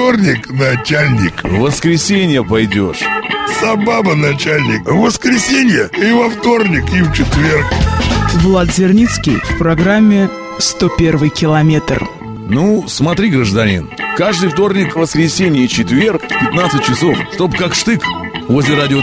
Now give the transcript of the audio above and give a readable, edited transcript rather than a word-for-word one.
вторник начальник. В воскресенье пойдешь. Собаба начальник. В воскресенье и во вторник, и в четверг. Влад Зерницкий в программе «101 километр». Ну, смотри, гражданин, каждый вторник, воскресенье и четверг в 15 часов, чтоб как штык возле радио